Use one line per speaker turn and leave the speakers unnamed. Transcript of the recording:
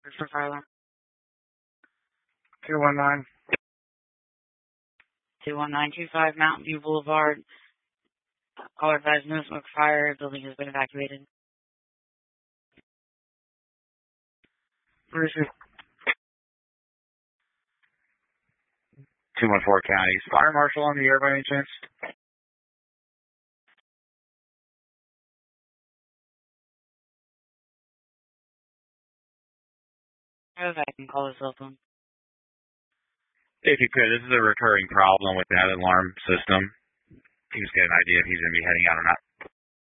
For fire alarm.
219.
21925 Mountain View Boulevard. Caller advised no smoke fire. Building has been evacuated.
Where is it?
214 County. Is Fire Marshal on the air by any chance?
I can call the cell phone.
If you could, this is a recurring problem with that alarm system. Can you just get an idea if he's going to be heading out or not?